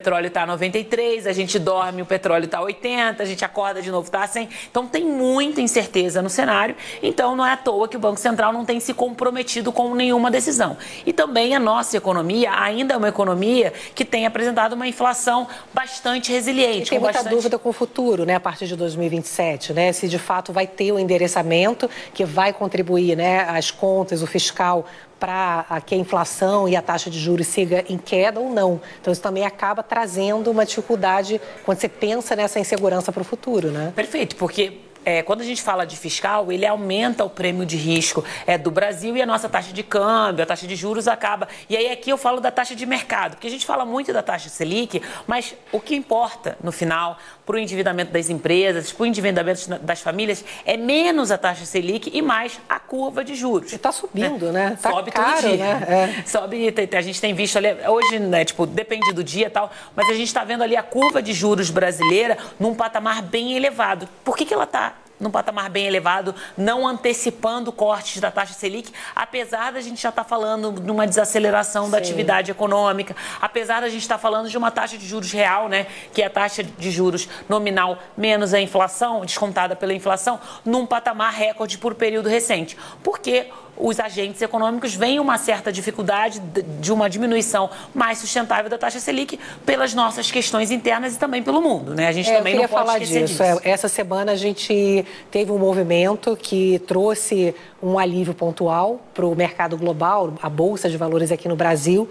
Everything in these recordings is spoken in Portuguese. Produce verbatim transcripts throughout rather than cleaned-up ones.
petróleo está a noventa e três, a gente dorme, o petróleo está a oitenta, a gente acorda de novo, está a cem. Então tem muita incerteza no cenário, então não é à toa que o Banco Central não tem se comprometido com nenhuma decisão. E também a nossa economia ainda é uma economia que tem apresentado uma inflação bastante resiliente. E tem muita bastante... dúvida com o futuro, né, a partir de dois mil e vinte e sete, né, se de fato vai ter o endereçamento que vai contribuir, né, as contas, o fiscal, para que a inflação e a taxa de juros siga em queda ou não. Então, isso também acaba trazendo uma dificuldade quando você pensa nessa insegurança para o futuro, né? Perfeito, porque... É, quando a gente fala de fiscal, ele aumenta o prêmio de risco é, do Brasil e a nossa taxa de câmbio, a taxa de juros acaba. E aí aqui eu falo da taxa de mercado, porque a gente fala muito da taxa Selic, mas o que importa no final para o endividamento das empresas, para o endividamento das famílias, é menos a taxa Selic e mais a curva de juros. E está subindo, né? Está Sobe caro, todo dia. Né? É. Sobe, a gente tem visto ali, hoje, né, tipo, depende do dia e tal, mas a gente está vendo ali a curva de juros brasileira num patamar bem elevado. Por que que ela está num patamar bem elevado, não antecipando cortes da taxa Selic, apesar da gente já estar falando de uma desaceleração Sim. da atividade econômica, apesar da gente estar falando de uma taxa de juros real, né, que é a taxa de juros nominal menos a inflação, descontada pela inflação, num patamar recorde por período recente. Por quê? Os agentes econômicos veem uma certa dificuldade de uma diminuição mais sustentável da taxa Selic pelas nossas questões internas e também pelo mundo, né? A gente é, também não pode falar esquecer disso. disso. É, essa semana a gente teve um movimento que trouxe um alívio pontual para o mercado global, a Bolsa de Valores aqui no Brasil,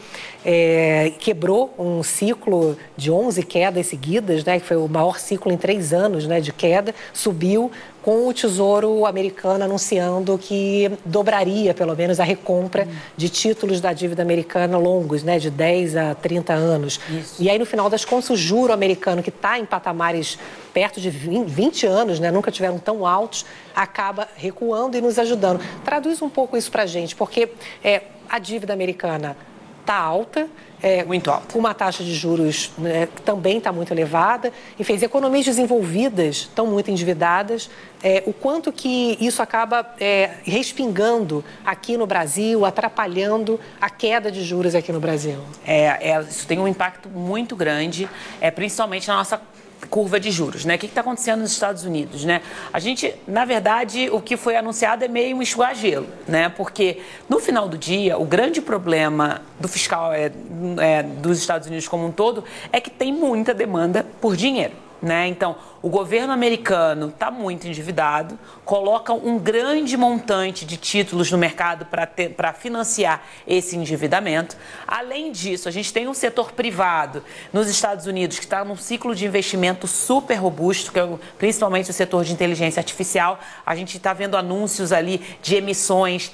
é, quebrou um ciclo de onze quedas seguidas, né, que foi o maior ciclo em três anos, né, de queda, subiu, com o Tesouro americano anunciando que dobraria, pelo menos, a recompra hum. de títulos da dívida americana longos, né, de dez a trinta anos. Isso. E aí, no final das contas, o juro americano, que está em patamares perto de vinte anos, né, nunca tiveram tão altos, acaba recuando e nos ajudando. Traduz um pouco isso para a gente, porque é, a dívida americana está alta, é, muito alta. Uma taxa de juros, né, que também está muito elevada, e fez economias desenvolvidas estão muito endividadas. É, o quanto que isso acaba é, respingando aqui no Brasil, atrapalhando a queda de juros aqui no Brasil? É, é, isso tem um impacto muito grande, é, principalmente na nossa curva de juros, né? O que está acontecendo nos Estados Unidos, né? A gente, na verdade, o que foi anunciado é meio um enxugar gelo, né? Porque, no final do dia, o grande problema do fiscal é, é, dos Estados Unidos como um todo é que tem muita demanda por dinheiro, né? Então, o governo americano está muito endividado, coloca um grande montante de títulos no mercado para financiar esse endividamento. Além disso, a gente tem um setor privado nos Estados Unidos que está num ciclo de investimento super robusto, que é principalmente o setor de inteligência artificial. A gente está vendo anúncios ali de emissões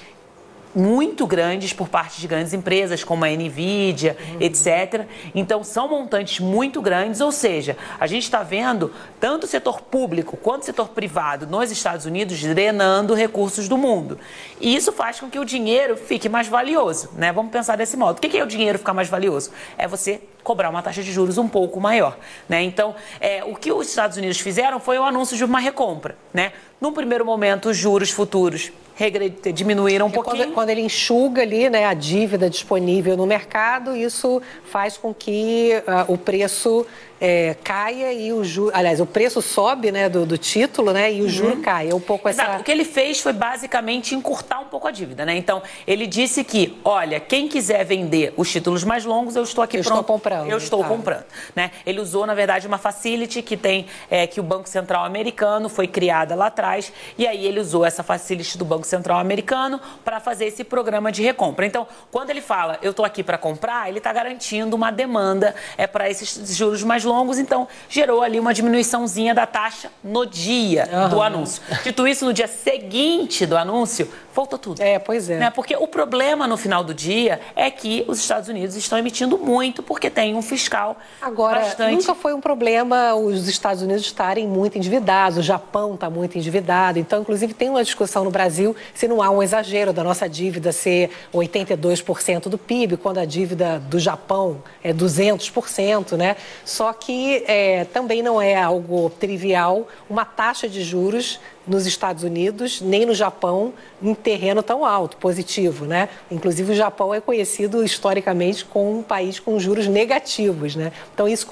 muito grandes por parte de grandes empresas, como a Nvidia, uhum. etcétera. Então, são montantes muito grandes, ou seja, a gente está vendo tanto o setor público quanto o setor privado nos Estados Unidos drenando recursos do mundo. E isso faz com que o dinheiro fique mais valioso, né? Vamos pensar desse modo. O que é o dinheiro ficar mais valioso? É você cobrar uma taxa de juros um pouco maior, né? Então, é, o que os Estados Unidos fizeram foi o anúncio de uma recompra, né? No primeiro momento, os juros futuros diminuíram um e pouquinho. Quando, quando ele enxuga ali, né, a dívida disponível no mercado, isso faz com que uh, o preço é, caia e o juro... Aliás, o preço sobe, né, do, do título, né, e o juro uhum. cai. É um pouco essa... Exato. O que ele fez foi basicamente encurtar um pouco a dívida, né? Então, ele disse que, olha, quem quiser vender os títulos mais longos, eu estou aqui eu pronto. Estou comprando, eu estou tá. comprando. Né? Ele usou, na verdade, uma facility que tem, é, que o Banco Central americano foi criada lá atrás, e aí ele usou essa facility do Banco Central americano para fazer esse programa de recompra. Então, quando ele fala, eu estou aqui para comprar, ele está garantindo uma demanda é, para esses juros mais longos, então gerou ali uma diminuiçãozinha da taxa no dia uhum. do anúncio. Dito isso, no dia seguinte do anúncio, voltou tudo. É, pois é. Né? Porque o problema no final do dia é que os Estados Unidos estão emitindo muito porque tem um fiscal Agora, bastante... nunca foi um problema os Estados Unidos estarem muito endividados, o Japão está muito endividado, então, inclusive, tem uma discussão no Brasil se não há um exagero da nossa dívida ser oitenta e dois por cento do P I B, quando a dívida do Japão é duzentos por cento, né? Só que é, também não é algo trivial uma taxa de juros nos Estados Unidos, nem no Japão, em terreno tão alto, positivo, né? Inclusive, o Japão é conhecido historicamente como um país com juros negativos, né? Então, isso